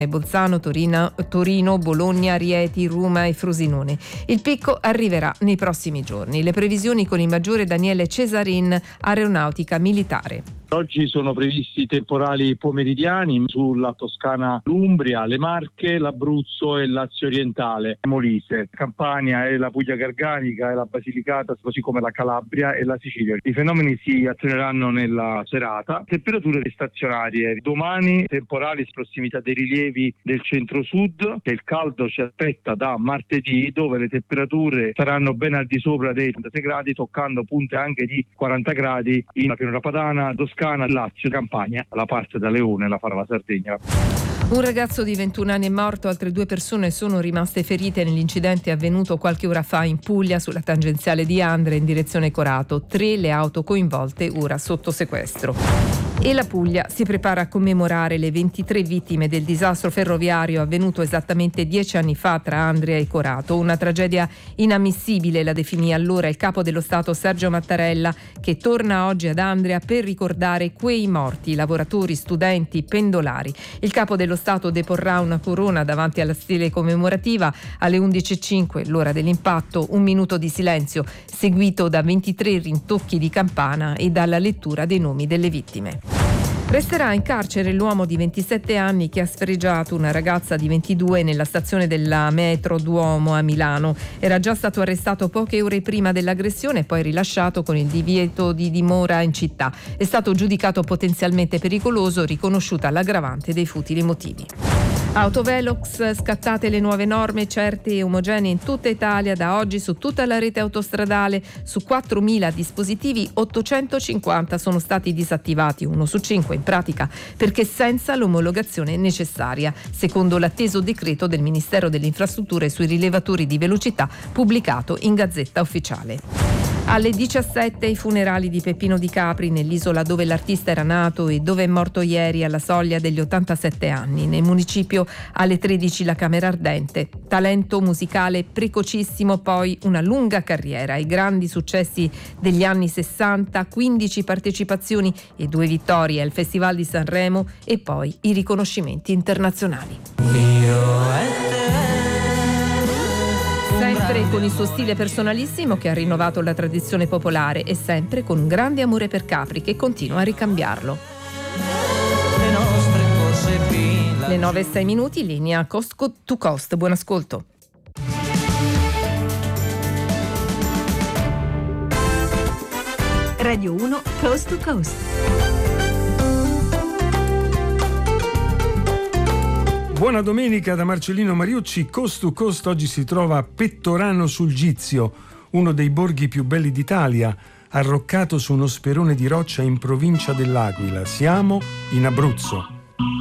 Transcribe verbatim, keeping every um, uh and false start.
Bolzano, Torino, Torino, Bologna, Rieti, Roma e Frosinone. Il picco arriverà nei prossimi giorni. Le previsioni con il maggiore Daniele Cesarin, Aeronautica Militare. Oggi sono previsti temporali pomeridiani sulla Toscana, l'Umbria, le Marche, l'Abruzzo e Lazio Orientale, Molise, Campania e la Puglia Garganica e la Basilicata, così come la Calabria e la Sicilia. I fenomeni si attenueranno nella serata. Temperature stazionarie. Domani temporali in prossimità dei rilievi del centro-sud, che il caldo ci aspetta da martedì, dove le temperature saranno ben al di sopra dei trentasei gradi, toccando punte anche di quaranta gradi in Pianura Padana, Toscana, Lazio, Campania, la parte da Leone, la Fara, la Sardegna. Un ragazzo di ventuno anni è morto, altre due persone sono rimaste ferite nell'incidente avvenuto qualche ora fa in Puglia sulla tangenziale di Andria in direzione Corato. Tre le auto coinvolte, ora sotto sequestro. E la Puglia si prepara a commemorare le ventitré vittime del disastro ferroviario avvenuto esattamente dieci anni fa tra Andria e Corato. Una tragedia inammissibile, la definì allora il capo dello Stato Sergio Mattarella, che torna oggi ad Andria per ricordare quei morti, lavoratori, studenti, pendolari. Il capo dello Stato deporrà una corona davanti alla stele commemorativa alle undici e cinque, l'ora dell'impatto, un minuto di silenzio, seguito da ventitré rintocchi di campana e dalla lettura dei nomi delle vittime. Resterà in carcere l'uomo di ventisette anni che ha sfregiato una ragazza di ventidue nella stazione della metro Duomo a Milano. Era già stato arrestato poche ore prima dell'aggressione e poi rilasciato con il divieto di dimora in città. È stato giudicato potenzialmente pericoloso, riconosciuta l'aggravante dei futili motivi. Autovelox, scattate le nuove norme certe e omogenee in tutta Italia da oggi su tutta la rete autostradale. Su quattromila dispositivi ottocentocinquanta sono stati disattivati, uno su cinque in pratica perché senza l'omologazione necessaria, secondo l'atteso decreto del Ministero delle Infrastrutture sui rilevatori di velocità pubblicato in Gazzetta Ufficiale. Alle diciassette i funerali di Peppino Di Capri nell'isola dove l'artista era nato e dove è morto ieri alla soglia degli ottantasette anni. Nel municipio alle tredici la Camera Ardente. Talento musicale precocissimo, poi una lunga carriera, i grandi successi degli anni sessanta, quindici partecipazioni e due vittorie al Festival di Sanremo e poi i riconoscimenti internazionali. Sempre con il suo stile personalissimo che ha rinnovato la tradizione popolare e sempre con un grande amore per Capri che continua a ricambiarlo. Le nove e sei minuti, linea Coast to Coast. Buon ascolto. Radio uno Coast to Coast. Buona domenica da Marcellino Mariucci. Coast to Coast oggi si trova a Pettorano sul Gizio, uno dei borghi più belli d'Italia, arroccato su uno sperone di roccia in provincia dell'Aquila. Siamo in Abruzzo.